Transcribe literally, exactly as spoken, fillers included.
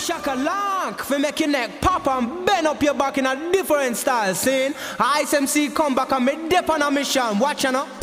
shaka lock for make your neck pop and bend up your back in a different style. Scene I S M C come back and me dip on a mission. Watch ya now.